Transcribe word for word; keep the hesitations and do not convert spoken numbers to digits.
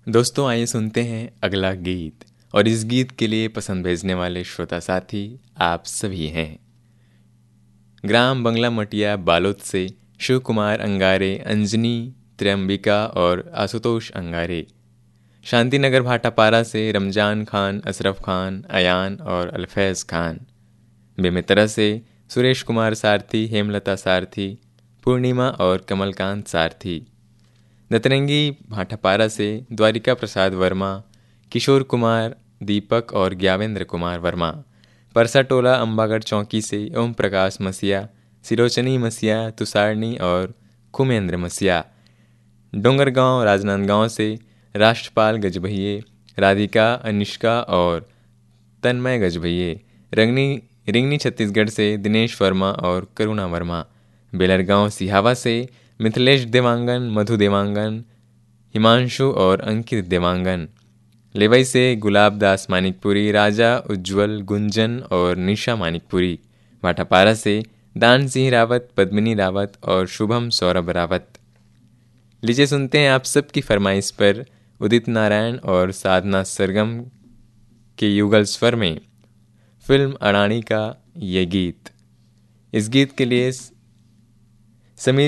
दोस्तों आइए सुनते हैं अगला गीत। और इस गीत के लिए पसंद भेजने वाले श्रोता साथी आप सभी हैं। ग्राम बंगला मटिया बालोद से शिव कुमार अंगारे, अंजनी त्र्यंबिका और आशुतोष अंगारे। शांतिनगर भाटापारा से रमजान खान, अशरफ खान, अयान और अल्फैज़ खान। बेमेतरा से सुरेश कुमार सारथी, हेमलता सारथी, पूर्णिमा और कमलकांत सारथी। दतरंगी भाटापारा से द्वारिका प्रसाद वर्मा, किशोर कुमार, दीपक और ज्ञावेंद्र कुमार वर्मा। परसा टोला अम्बागढ़ चौकी से ओम प्रकाश मसिया, सिरोचनी मसिया, तुषारनी और कुमेंद्र मसिया। डोंगरगांव राजनांदगांव से राष्ट्रपाल गजभइये, राधिका, अनिष्का और तन्मय गजभइये। रंगनी रिंगनी छत्तीसगढ़ से दिनेश वर्मा और करुणा वर्मा। बेलरगांव सिहावा से मिथिलेश देवांगन, मधु देवांगन, हिमांशु और अंकित देवांगन। लेवई से गुलाब दास मानिकपुरी, राजा, उज्जवल, गुंजन और निशा मानिकपुरी। भाटापारा से दान सिंह रावत, पद्मिनी रावत और शुभम सौरभ रावत। लीजिए सुनते हैं आप सबकी फरमाइश पर उदित नारायण और साधना सरगम के युगल स्वर में फिल्म अडानी का ये गीत। इस गीत के लिए समीर